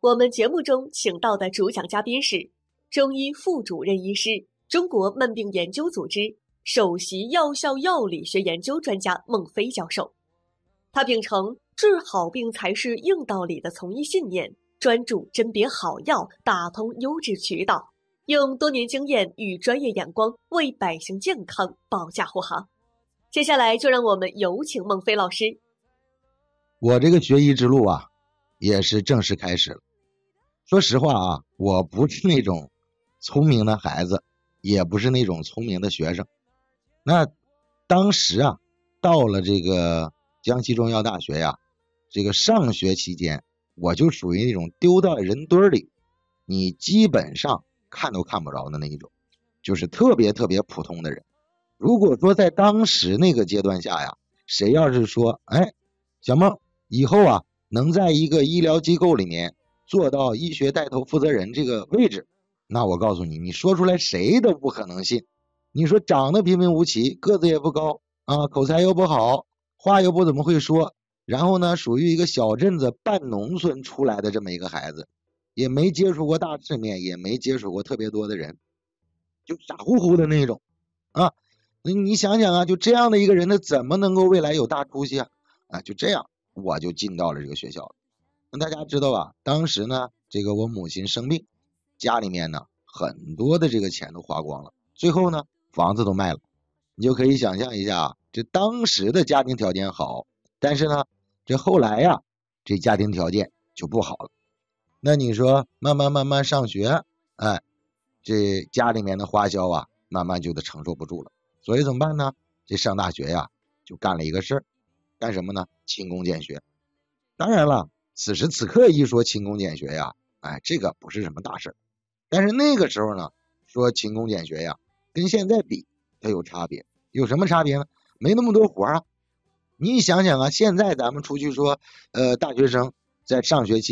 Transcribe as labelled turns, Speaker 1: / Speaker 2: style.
Speaker 1: 我们节目中请到的主讲嘉宾是中医副主任医师、中国慢病研究组织首席药效药理学研究专家孟非教授。他秉承治好病才是硬道理的从医信念，专注甄别好药，打通优质渠道，用多年经验与专业眼光为百姓健康保驾护航。接下来就让我们有请孟非老师。
Speaker 2: 我这个学医之路啊，也是正式开始了。说实话啊，我不是那种聪明的孩子，也不是那种聪明的学生。那当时啊，到了这个江西中医药大学呀，这个上学期间，我就属于那种丢到人堆里，你基本上看都看不着的那一种，就是特别特别普通的人。如果说在当时那个阶段下呀，谁要是说，小孟以后啊，能在一个医疗机构里面做到医学带头负责人这个位置，那我告诉你，你说出来谁都不可能信。你说长得平平无奇，个子也不高啊，口才又不好，话又不怎么会说，然后呢，属于一个小镇子半农村出来的这么一个孩子，也没接触过大世面，也没接触过特别多的人，就傻乎乎的那种啊。你想想啊，就这样的一个人，他怎么能够未来有大出息啊？就这样，我就进到了这个学校了。那大家知道吧？当时呢，这个我母亲生病，家里面呢很多的这个钱都花光了，最后呢房子都卖了。你就可以想象一下啊，这当时的家庭条件好，但是呢，这后来呀，这家庭条件就不好了。那你说慢慢上学，这家里面的花销啊，慢慢就得承受不住了。所以怎么办呢？这上大学呀，就干了一个事儿，干什么呢？勤工俭学。当然了，此时此刻一说勤工俭学呀，这个不是什么大事儿。但是那个时候呢，说勤工俭学呀，跟现在比，它有差别。有什么差别呢？没那么多活啊。你想想啊，现在咱们出去说，大学生在上学期